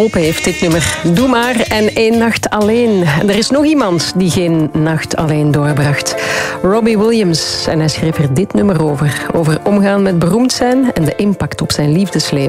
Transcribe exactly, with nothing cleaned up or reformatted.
Op heeft dit nummer. Doe maar en één nacht alleen. En er is nog iemand die geen nacht alleen doorbracht. Robbie Williams. En hij schreef er dit nummer over. Over omgaan met beroemd zijn en de impact op zijn liefdesleven.